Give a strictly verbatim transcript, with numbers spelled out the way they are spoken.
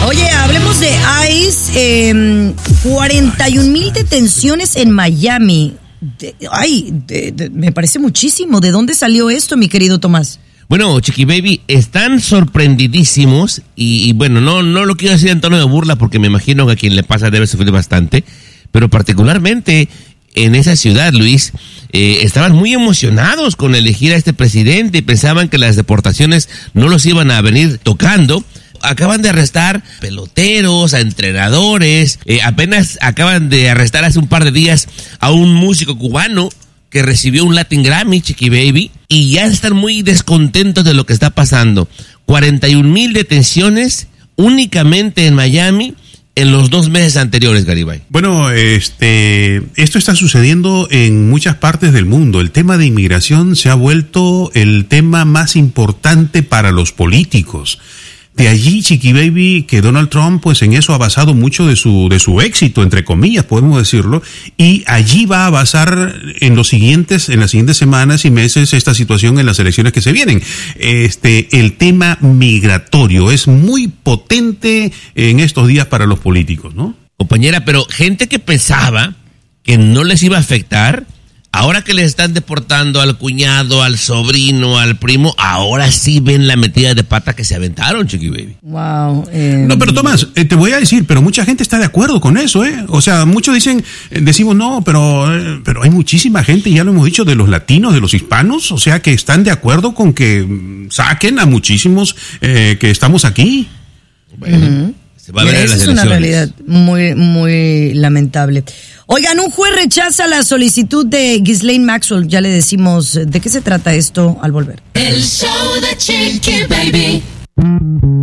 Oye, hablemos de ICE. Eh, cuarenta y un mil detenciones en Miami. De, ay, de, de, me parece muchísimo. ¿De dónde salió esto, mi querido Tomás? Bueno, Chiqui Baby, están sorprendidísimos y, y bueno, no, no lo quiero decir en tono de burla porque me imagino que a quien le pasa debe sufrir bastante, pero particularmente en esa ciudad, Luis, eh, estaban muy emocionados con elegir a este presidente y pensaban que las deportaciones no los iban a venir tocando. Acaban de arrestar peloteros, a entrenadores, eh, apenas acaban de arrestar hace un par de días a un músico cubano que recibió un Latin Grammy, Chiqui Baby, y ya están muy descontentos de lo que está pasando. cuarenta y un mil detenciones únicamente en Miami en los dos meses anteriores, Garibay. Bueno, este, esto está sucediendo en muchas partes del mundo. El tema de inmigración se ha vuelto el tema más importante para los políticos. De allí, Chiqui Baby, que Donald Trump, pues en eso ha basado mucho de su de su éxito, entre comillas, podemos decirlo, y allí va a basar en los siguientes, en las siguientes semanas y meses esta situación en las elecciones que se vienen. Este, el tema migratorio es muy potente en estos días para los políticos, ¿no? Compañera, pero gente que pensaba que no les iba a afectar, ahora que les están deportando al cuñado, al sobrino, al primo, ahora sí ven la metida de pata que se aventaron, Chiqui Baby. Wow. Eh, no, pero Tomás, eh, te voy a decir, pero mucha gente está de acuerdo con eso, ¿eh? O sea, muchos dicen, eh, decimos no, pero, eh, pero hay muchísima gente, ya lo hemos dicho, de los latinos, de los hispanos, o sea, que están de acuerdo con que mm, saquen a muchísimos eh, que estamos aquí. Bueno, uh-huh. Se va a ver en las es elecciones. Una realidad muy, muy lamentable. Oigan, un juez rechaza la solicitud de Ghislaine Maxwell. Ya le decimos de qué se trata esto al volver. El show de Chiqui Baby.